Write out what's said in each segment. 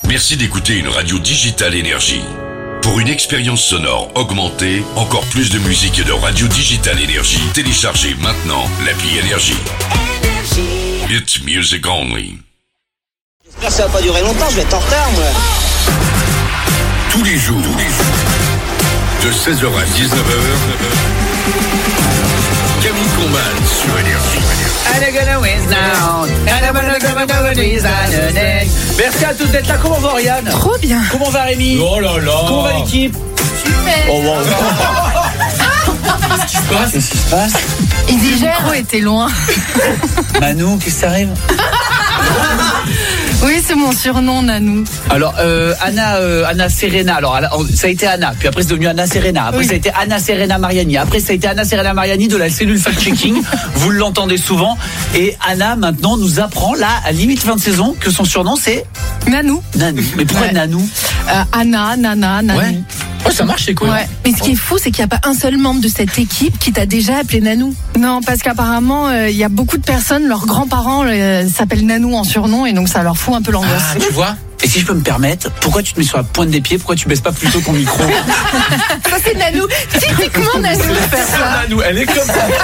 Merci d'écouter une radio digitale Énergie. Pour une expérience sonore augmentée, encore plus de musique et de radio digitale Énergie, téléchargez maintenant l'appli Énergie. It's music only. J'espère que ça va pas durer longtemps, je vais être en retard, moi. Tous les jours, de 16h à 19h, Camille Combal sur Énergie. Merci à toutes d'être là. Comment va Oriane? Trop bien. Comment va Rémi? Oh là là. Comment va l'équipe? Super. Oh wow. Qu'est-ce qui se passe? Il dit le micro était loin. Nanou, qu'est-ce qui t'arrive? Oui, c'est mon surnom, Nanou. Alors, Anna Serena. Alors, ça a été Anna. Puis après, c'est devenu Anna Serena. Après, ça a été Anna Serena Mariani. Après, ça a été Anna Serena Mariani de la cellule fact-checking. Vous l'entendez souvent. Et Anna, maintenant, nous apprend, là, à limite fin de saison, que son surnom, c'est Nanou. Nanou. Mais pourquoi Nanou? Anna, Nana, Nanou. Ouais. Oh, ça marche, c'est cool. Ouais. Mais ce qui est fou, c'est qu'il n'y a pas un seul membre de cette équipe qui t'a déjà appelé Nanou. Non, parce qu'apparemment, il y a beaucoup de personnes, leurs grands-parents s'appellent Nanou en surnom, et donc ça leur fout un peu l'angoisse. Ah, tu vois? Et si je peux me permettre, pourquoi tu te mets sur la pointe des pieds? Pourquoi tu baisses pas plutôt ton micro? Ça, c'est Nanou. Typiquement Nanou de faire ça. Nanou, elle est comme ça.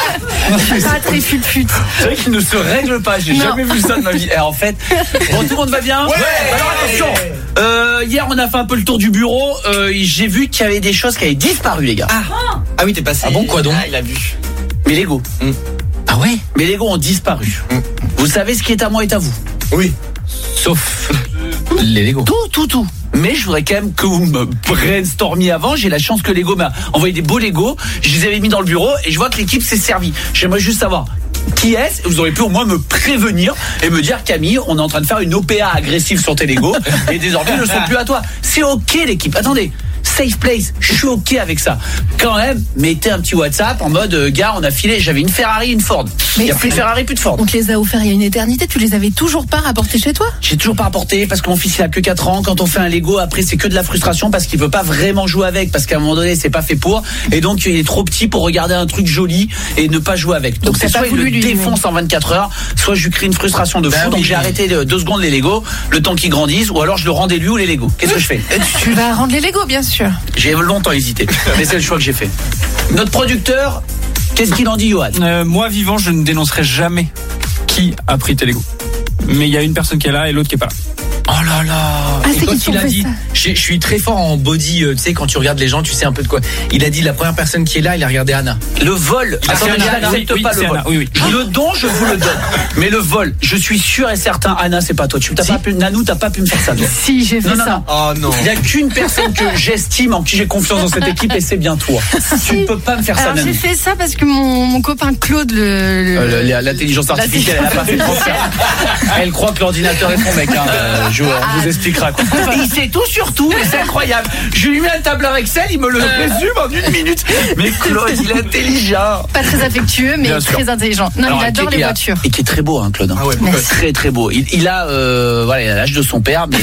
Pas très fut-fut. C'est vrai qu'il ne se règle pas. J'ai jamais vu ça de ma vie. Et en fait, bon, tout le monde va bien? Ouais. Alors attention. Hier, on a fait un peu le tour du bureau. J'ai vu qu'il y avait des choses qui avaient disparu, les gars. Ah oui, t'es passé. Ah bon, quoi donc? Il a vu. Mes Lego. Ah ouais? Mes Lego ont disparu. Vous savez ce qui est à moi est à vous. Oui. Sauf les Lego. Tout. Mais je voudrais quand même que vous me brainstormiez avant. J'ai la chance que Lego m'a envoyé des beaux Lego. Je les avais mis dans le bureau et je vois que l'équipe s'est servie. J'aimerais juste savoir qui est-ce. Vous auriez pu au moins me prévenir et me dire, Camille, on est en train de faire une OPA agressive sur tes Lego et désormais ils ne sont plus à toi. C'est ok l'équipe. Attendez. Safe place, je suis ok avec ça. Quand même, mettez un petit WhatsApp en mode gars, on a filé, j'avais une Ferrari, une Ford. Il n'y a plus de Ferrari, plus de Ford. On te les a offerts il y a une éternité, tu les avais toujours pas rapportés chez toi? J'ai toujours pas rapporté parce que mon fils il a que 4 ans. Quand on fait un Lego, après c'est que de la frustration parce qu'il peut pas vraiment jouer avec, parce qu'à un moment donné c'est pas fait pour, et donc il est trop petit pour regarder un truc joli et ne pas jouer avec. Donc c'est soit il le défonce en 24 heures, soit je lui crée une frustration de fou. Donc j'ai arrêté 2 secondes les Lego, le temps qu'ils grandissent, ou alors je le rendais lui ou les Lego. Qu'est-ce que je fais? Tu vas rendre les Lego, bien sûr. J'ai longtemps hésité, mais c'est le choix que j'ai fait. Notre producteur, qu'est-ce qu'il en dit, Johan? Moi, vivant, je ne dénoncerai jamais qui a pris tes Lego. Mais il y a une personne qui est là et l'autre qui est pas là. Oh là là. Ah, et c'est quand qu'ils il a ont fait dit, ça. je suis très fort en body, tu sais, quand tu regardes les gens, tu sais un peu de quoi. Il a dit la première personne qui est là, il a regardé Anna. Le vol, attendez, Anna, j'accepte oui, pas c'est le vol. Anna, oui. Le don, je vous le donne. Mais le vol, je suis sûr et certain, Anna, c'est pas toi. Nanou, t'as pas pu me faire ça, toi. Si, j'ai fait ça. Oh non. Il y a qu'une personne que j'estime, en qui j'ai confiance dans cette équipe, et c'est bien toi. Tu ne peux pas me faire ça, Alors Nanou. j'ai fait ça parce que mon copain Claude L'intelligence artificielle, elle a pas fait penser. Elle croit que l'ordinateur est ton mec. Je vous expliquera quoi. Il sait tout sur tout, mais c'est incroyable. Je lui mets un tableur Excel, il me le résume en 1 minute. Mais Claude, il est intelligent. pas très affectueux mais Bien sûr. très intelligent. Non, Alors, il adore les voitures. Et qui est très beau, Claude. Ah ouais, très très beau. Il a voilà, il a l'âge de son père, mais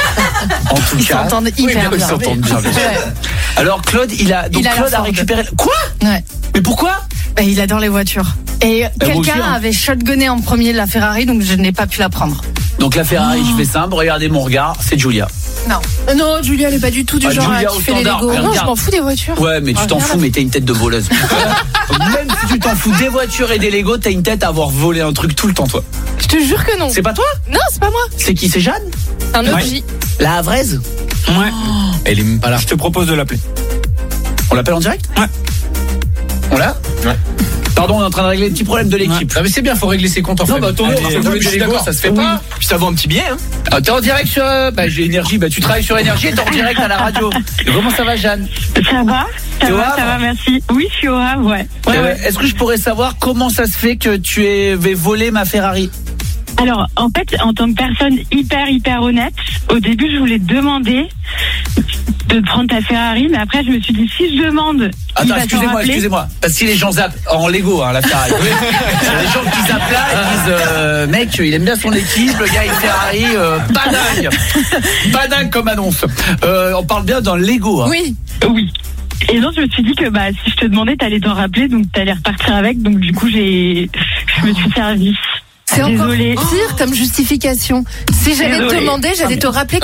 en tout Ils cas, s'entendent hyper ils bien. s'entendent bien. Ouais. Alors Claude, Il a Claude la a Ford. récupéré. Quoi? Ouais. Mais pourquoi? Bah, il adore les voitures. Et moi aussi, quelqu'un hein. avait shotgunné en premier la Ferrari, donc je n'ai pas pu la prendre. Donc la Ferrari, je fais simple. Regardez mon regard, c'est Julia. Non. Non, Julia, elle est pas du tout du genre Julia à au kiffer les standard. Lego. Regarde. Non, je m'en fous des voitures. Ouais, mais tu t'en regarde. fous, mais t'as une tête de voleuse. Même si tu t'en fous des voitures et des Lego, t'as une tête à avoir volé un truc tout le temps, toi. Je te jure que non. C'est pas toi? Non, c'est pas moi. C'est qui? C'est Jeanne? C'est un OG. La Havraise? Ouais. Elle est même pas là. Je te propose de l'appeler. On l'appelle en direct? Ouais. On l'a? Ouais. Pardon, on est en train de régler les petits problèmes de l'équipe. Non mais c'est bien, faut régler ses comptes en Non, fait. bah attendez, Allez, on va je suis les d'accord, Lego. ça se fait Oui. pas. Puis ça vaut un petit billet, hein. Ah, t'es en direct sur j'ai Énergie, tu travailles sur Énergie et t'es en direct à la radio. Et comment ça va, Jeanne? Ça va, T'es au Havre? ça va, merci. Oui, je suis au Havre, ouais. Est-ce que je pourrais savoir comment ça se fait que tu aies volé ma Ferrari? Alors, en fait, en tant que personne hyper honnête, au début, je voulais te demander de prendre ta Ferrari, mais après, je me suis dit, si je demande, il Attends, va s'en rappeler. excusez-moi. Parce que si les gens zappent en Lego, la Ferrari. Il y a des gens qui zappent là et disent, mec, il aime bien son équipe, le gars, il Ferrari, pas dingue. Pas dingue comme annonce. On parle bien d'un Lego. Oui. Oui. Et donc, je me suis dit que si je te demandais, t'allais t'en rappeler, donc t'allais repartir avec. Donc, du coup, je me suis servi. C'est encore Désolée. pire comme justification. Si j'allais te Désolée. demander, j'allais te rappeler